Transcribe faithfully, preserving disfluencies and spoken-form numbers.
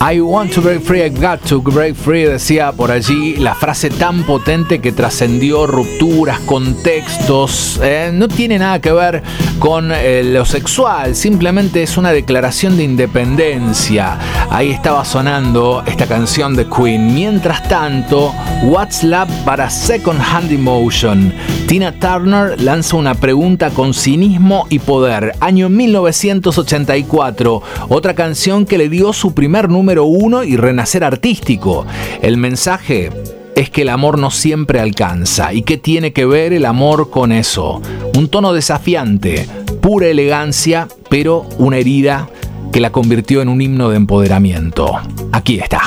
I want to break free, I've got to break free, decía por allí la frase tan potente que trascendió rupturas, contextos, eh, no tiene nada que ver con eh, lo sexual, simplemente es una declaración de independencia. Ahí estaba sonando esta canción de Queen. Mientras tanto, What's Love para Second Hand Emotion. Tina Turner lanza una pregunta con cinismo y poder. Año mil novecientos ochenta y cuatro, otra canción que le dio su primer número uno y renacer artístico. El mensaje es que el amor no siempre alcanza. ¿Y qué tiene que ver el amor con eso? Un tono desafiante, pura elegancia, pero una herida que la convirtió en un himno de empoderamiento. Aquí está.